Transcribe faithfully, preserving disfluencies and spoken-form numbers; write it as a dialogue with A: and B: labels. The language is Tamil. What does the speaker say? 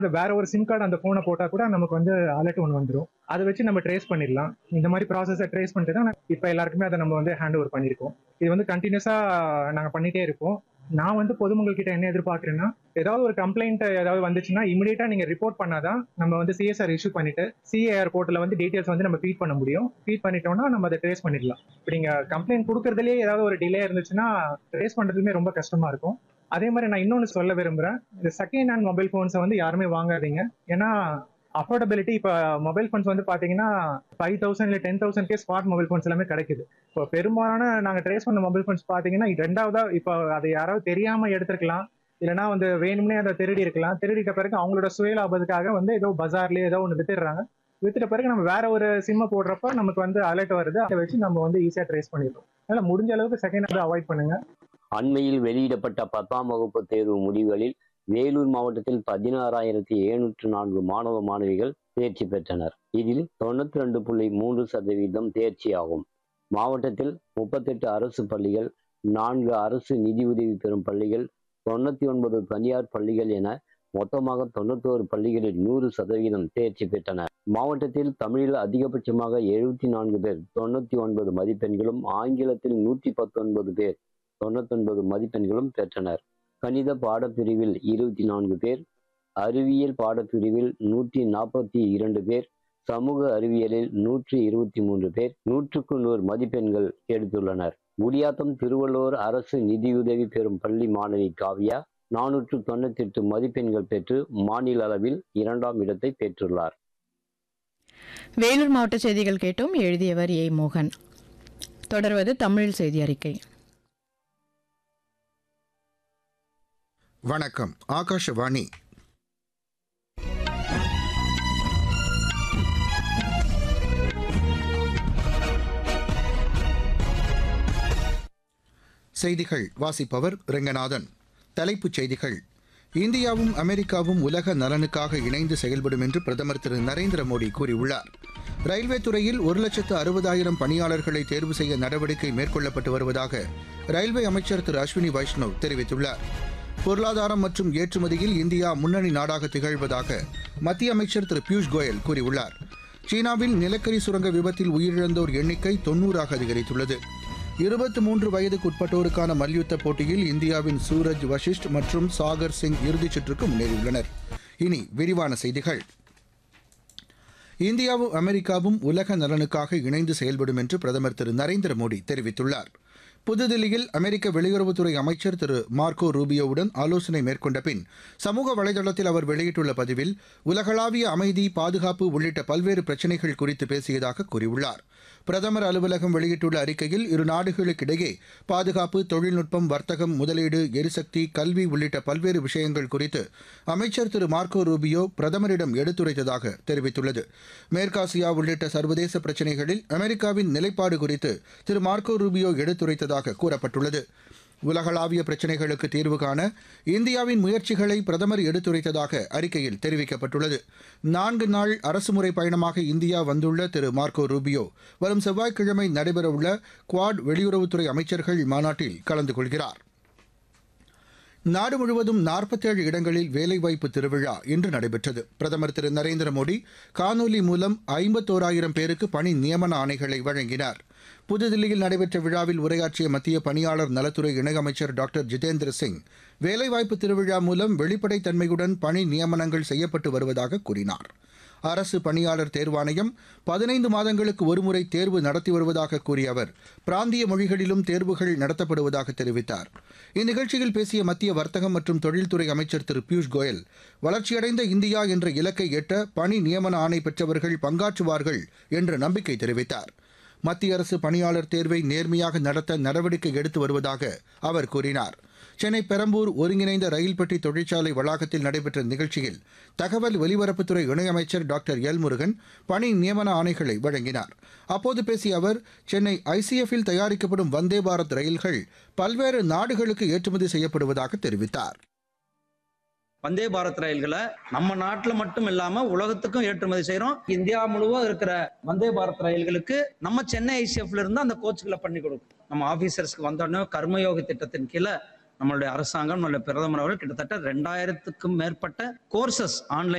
A: வேற ஒரு சிம் கார்டு அந்த போனை போட்டா கூட நமக்கு வந்து அலர்ட் ஒன்று வந்துடும். அதை வச்சு நம்ம ட்ரேஸ் பண்ணிடலாம். இந்த மாதிரி ப்ராசஸை ட்ரேஸ் பண்ணிட்டு தான் இப்போ எல்லாருக்குமே அதை நம்ம வந்து ஹேண்ட் ஓவர் பண்ணியிருக்கோம். இது வந்து கண்டினியூஸா நாங்கள் பண்ணிட்டே இருப்போம். நான் வந்து பொதுமக்கள் கிட்ட என்ன எதிர்பார்க்குறேன்னா, ஏதாவது ஒரு கம்ப்ளைண்ட் ஏதாவது வந்துச்சுன்னா இமிடியேட்டா நீங்க ரிப்போர்ட் பண்ணாதான் நம்ம வந்து சிஎஸ்ஆர் இஷ்யூ பண்ணிட்டு சிஏஆர் போர்ட்டல வந்து டீடைல்ஸ் வந்து நம்ம ஃபீட் பண்ண முடியும். ஃபீட் பண்ணிட்டோம்னா நம்ம அதை ட்ரேஸ் பண்ணிடலாம். இப்போ நீங்க கம்ப்ளைண்ட் கொடுக்கறதுலேயே ஏதாவது ஒரு டிலே இருந்துச்சுன்னா ட்ரேஸ் பண்றதுமே ரொம்ப கஷ்டமா இருக்கும். அதே மாதிரி நான் இன்னொன்னு சொல்ல விரும்புறேன், இந்த செகண்ட் ஹேண்ட் மொபைல் போன்ஸை வந்து யாருமே வாங்காதீங்க. ஏன்னா அஃபோர்டபிலிட்டி இப்போ மொபைல் ஃபோன்ஸ் வந்து பாத்தீங்கன்னா ஃபைவ் தௌசண்ட் இல்லை டென் தௌசண்ட்கே ஸ்மார்ட் மொபைல் ஃபோன்ஸ் எல்லாமே கிடைக்குது. இப்போ பெரும்பாலான நாங்கள் ட்ரேஸ் பண்ண மொபைல் ஃபோன்ஸ் பாத்தீங்கன்னா ரெண்டாவதா இப்போ அதை யாராவது தெரியாம எடுத்திருக்கலாம், இல்லைன்னா வந்து வேணும்னே அதை திருடி இருக்கலாம். திருடிட்ட பிறகு அவங்களோட சுய லாபத்துக்காக வந்து ஏதோ பஜார்லயே ஏதோ ஒன்று வித்துடுறாங்க. வித்துட்ட பிறகு நம்ம வேற ஒரு சிம்மை போடுறப்ப நமக்கு வந்து அலர்ட் வருது. அதை வச்சு நம்ம வந்து ஈஸியா ட்ரேஸ் பண்ணிடுறோம். அதனால முடிஞ்ச அளவுக்கு செகண்ட் ஹேண்ட் அவாய்ட் பண்ணுங்க.
B: அண்மையில் வெளியிடப்பட்ட பத்தாம் வகுப்பு தேர்வு முடிவுகளில் வேலூர் மாவட்டத்தில் பதினாறாயிரத்தி எழுநூற்று நான்கு மாணவ மாணவிகள் தேர்ச்சி பெற்றனர். இதில் தொண்ணூத்தி ரெண்டு புள்ளி மூன்று சதவீதம் தேர்ச்சி ஆகும். மாவட்டத்தில் முப்பத்தெட்டு அரசு பள்ளிகள், நான்கு அரசு நிதியுதவி பெறும் பள்ளிகள், தொண்ணூத்தி ஒன்பது தனியார் பள்ளிகள் என மொத்தமாக தொண்ணூத்தோரு பள்ளிகளில் நூறு சதவீதம் தேர்ச்சி பெற்றனர். மாவட்டத்தில் தமிழில் அதிகபட்சமாக எழுபத்தி நான்கு பேர் தொண்ணூத்தி ஒன்பது மதிப்பெண்களும், ஆங்கிலத்தில் நூற்றி பத்தொன்பது பேர் தொண்ணூத்தி ஒன்பது மதிப்பெண்களும் பெற்றனர். கணித பாடப்பிரிவில் இருபத்தி நான்கு பேர், அறிவியல் பாடப்பிரிவில் நூற்றி நாற்பத்தி இரண்டு பேர், சமூக அறிவியலில் நூற்றி இருபத்தி மூன்று பேர் நூற்றுக்கு நூறு மதிப்பெண்கள் எடுத்துள்ளனர். குடியாத்தம் திருவள்ளூர் அரசு நிதியுதவி பெறும் பள்ளி மாணவி காவ்யா நானூற்று தொண்ணூத்தி எட்டு மதிப்பெண்கள் பெற்று மாநில அளவில் இரண்டாம் இடத்தை பெற்றுள்ளார்.
C: வேலூர் மாவட்ட செய்திகள் கேட்டோம். எழுதியவர் ஏ மோகன். தொடர்வது தமிழ் செய்தி அறிக்கை.
D: வணக்கம், ஆகாஷவாணி. செய்திகள் வாசிப்பவர் ரெங்கநாதன். தலைப்புச் செய்திகள். இந்தியாவும் அமெரிக்காவும் உலக நலனுக்காக இணைந்து செயல்படும் என்று பிரதமர் திரு நரேந்திர மோடி கூறியுள்ளார். ரயில்வே துறையில் ஒரு லட்சத்து அறுபதாயிரம் பணியாளர்களை தேர்வு செய்ய நடவடிக்கை மேற்கொள்ளப்பட்டு வருவதாக ரயில்வே அமைச்சர் திரு அஸ்வினி வைஷ்ணவ் தெரிவித்துள்ளார். பொருளாதாரம் மற்றும் ஏற்றுமதியில் இந்தியா முன்னணி நாடாக திகழ்வதாக மத்திய அமைச்சர் திரு பியூஷ் கோயல் கூறியுள்ளார். சீனாவில் நிலக்கரி சுரங்க விபத்தில் உயிரிழந்தோர் எண்ணிக்கை தொன்னூறாக அதிகரித்துள்ளது. இருபத்தி மூன்று வயதுக்குட்பட்டோருக்கான மல்யுத்த போட்டியில் இந்தியாவின் சூரஜ் வஷிஷ்ட் மற்றும் சாகர் சிங் இறுதிச் சுற்றுக்கு முன்னேறியுள்ளனர். இனி விரிவான செய்திகள். இந்தியாவும் அமெரிக்காவும் உலக நலனுக்காக இணைந்து செயல்படும் என்று பிரதமர் திரு நரேந்திர மோடி தெரிவித்துள்ளார். புதுதில்லியில் அமெரிக்க வெளியுறவுத்துறை அமைச்சர் திரு மார்க்கோ ரூபியோவுடன் ஆலோசனை மேற்கொண்ட பின் சமூக வலைதளத்தில் அவர் வெளியிட்டுள்ள பதிவில் உலகளாவிய அமைதி, பாதுகாப்பு உள்ளிட்ட பல்வேறு பிரச்சினைகள் குறித்து பேசியதாக கூறியுள்ளார். பிரதமர் அலுவலகம் வெளியிட்டுள்ள அறிக்கையில் இரு நாடுகளுக்கிடையே பாதுகாப்பு, தொழில்நுட்பம், வர்த்தகம், முதலீடு, எரிசக்தி, கல்வி உள்ளிட்ட பல்வேறு விஷயங்கள் குறித்து அமைச்சர் திரு மார்க்கோ ரூபியோ பிரதமரிடம் எடுத்துரைத்ததாக தெரிவித்துள்ளது. மேற்காசியா உள்ளிட்ட சர்வதேச பிரச்சினைகளில் அமெரிக்காவின் நிலைப்பாடு குறித்து திரு மார்க்கோ ரூபியோ எடுத்துரைத்ததாக கூறப்பட்டுள்ளது. உலகளாவிய பிரச்சினைகளுக்கு தீர்வு காண இந்தியாவின் முயற்சிகளை பிரதமர் எடுத்துரைத்ததாக அறிக்கையில் தெரிவிக்கப்பட்டுள்ளது. நான்கு நாள் அரசுமுறை பயணமாக இந்தியா வந்துள்ள திரு மார்க்கோ ரூபியோ வரும் செவ்வாய்க்கிழமை நடைபெறவுள்ள குவாட் வெளியுறவுத்துறை அமைச்சர்கள் மாநாட்டில் கலந்து கொள்கிறார். நாடு முழுவதும் நாற்பத்தேழு இடங்களில் வேலைவாய்ப்பு திருவிழா இன்று நடைபெற்றது. பிரதமர் திரு நரேந்திர மோடி காணொலி மூலம் ஐம்பத்தோராயிரம் பேருக்கு பணி நியமன ஆணைகளை வழங்கினார். புதுதில்லியில் நடைபெற்ற விழாவில் உரையாற்றிய மத்திய பணியாளர் நலத்துறை இணையமைச்சர் டாக்டர் ஜிதேந்திர சிங் வேலைவாய்ப்பு திருவிழா மூலம் வெளிப்படைத்தன்மையுடன் பணி நியமனங்கள் செய்யப்பட்டு வருவதாக கூறினார். அரசு பணியாளர் தேர்வாணையம் பதினைந்து மாதங்களுக்கு ஒருமுறை தேர்வு நடத்தி வருவதாக கூறிய அவர் பிராந்திய மொழிகளிலும் தேர்வுகள் நடத்தப்படுவதாக தெரிவித்தார். இந்நிகழ்ச்சியில் பேசிய மத்திய வர்த்தகம் மற்றும் தொழில்துறை அமைச்சர் திரு பியூஷ் கோயல் வளர்ச்சியடைந்த இந்தியா என்ற இலக்கை எட்ட பணி நியமன ஆணை பெற்றவர்கள் பங்காற்றுவார்கள் என்ற நம்பிக்கை தெரிவித்தார். மத்திய அரசு பணியாளர் தேர்வை நேர்மையாக நடத்த நடவடிக்கை எடுத்து வருவதாக அவர் கூறினார். சென்னை பெரம்பூர் ஒருங்கிணைந்த ரயில் பெட்டி தொழிற்சாலை வளாகத்தில் நடைபெற்ற நிகழ்ச்சியில் தகவல் ஒலிபரப்புத்துறை இணையமைச்சர் டாக்டர் எல் முருகன் பணி நியமன ஆணைகளை வழங்கினார். அப்போது பேசிய அவர் சென்னை ஐசிஎஃப்பில் தயாரிக்கப்படும் வந்தே பாரத் ரயில்கள் பல்வேறு நாடுகளுக்கு ஏற்றுமதி செய்யப்படுவதாக தெரிவித்தார்.
E: வந்தே பாரத் ரயில்களை நம்ம நாட்டில் மட்டும் இல்லாம உலகத்துக்கும் ஏற்றுமதி செய்யறோம். இந்தியா முழுவதும் இருக்கிற வந்தே பாரத் ரயில்களுக்கு நம்ம சென்னை ஐசிஎஃப்ல இருந்து அந்த கோச்சுகளை பண்ணி கொடுக்கும். நம்ம ஆபீசர்ஸ்க்கு வந்தோடனே கர்மயோக திட்டத்தின் கீழே நம்மளுடைய அரசாங்கம் நம்மளுடைய பிரதமர் அவர்கள் கிட்டத்தட்ட ரெண்டாயிரத்துக்கும் மேற்பட்ட கோர்சஸ் ஆன்லைன்